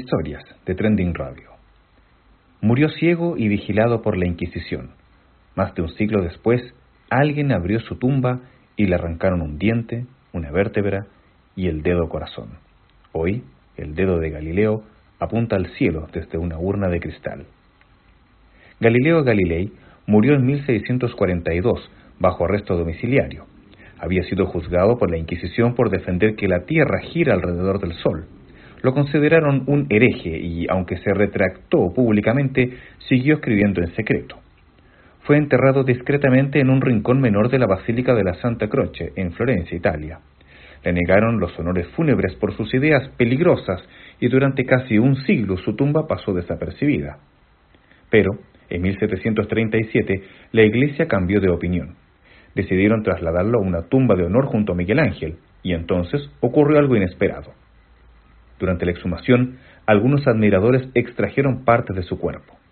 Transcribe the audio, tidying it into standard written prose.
Historias de Trending Radio. Murió ciego y vigilado por la Inquisición. Más de un siglo después, alguien abrió su tumba y le arrancaron un diente, una vértebra y el dedo corazón. Hoy, el dedo de Galileo apunta al cielo desde una urna de cristal. Galileo Galilei murió en 1642 bajo arresto domiciliario. Había sido juzgado por la Inquisición por defender que la Tierra gira alrededor del Sol. Lo consideraron un hereje y, aunque se retractó públicamente, siguió escribiendo en secreto. Fue enterrado discretamente en un rincón menor de la Basílica de la Santa Croce, en Florencia, Italia. Le negaron los honores fúnebres por sus ideas peligrosas y durante casi un siglo su tumba pasó desapercibida. Pero, en 1737, la Iglesia cambió de opinión. Decidieron trasladarlo a una tumba de honor junto a Miguel Ángel, y entonces ocurrió algo inesperado. Durante la exhumación, algunos admiradores extrajeron partes de su cuerpo.